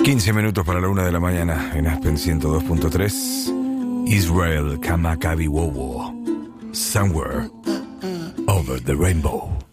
15 minutos para la 1 de la mañana en Aspen 102.3. Israel Kamakawiwowo. Somewhere over the rainbow.